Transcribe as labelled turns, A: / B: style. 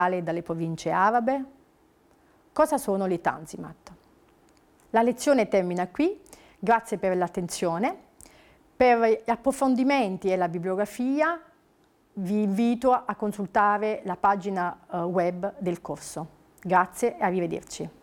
A: dalle province arabe. Cosa sono le Tanzimat? La lezione termina qui, grazie per l'attenzione. Per gli approfondimenti e la bibliografia vi invito a consultare la pagina web del corso. Grazie e arrivederci.